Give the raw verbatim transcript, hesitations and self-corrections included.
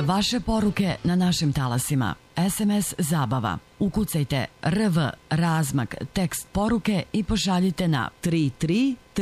Vaše poruke na našim talasima. es em es Zabava. Ukucajte R V razmak tekst poruke i pošaljite na tri tri tri